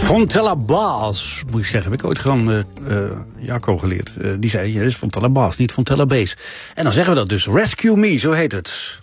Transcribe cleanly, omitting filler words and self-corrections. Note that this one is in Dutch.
Fontella Bass, moet ik zeggen. Heb ik ooit gewoon Jacco geleerd. Die zei, ja, dit is Fontella Bass, niet Fontella Bass. En dan zeggen we dat dus. Rescue Me, zo heet het.